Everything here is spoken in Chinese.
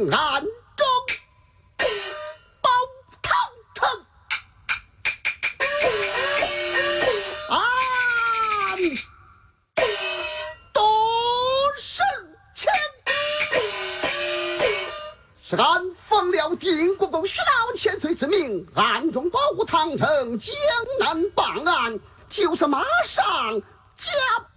命暗中保唐城。按多事前，是按奉了定国公徐老千岁之命，暗中保护唐城，江南办案，就是马上加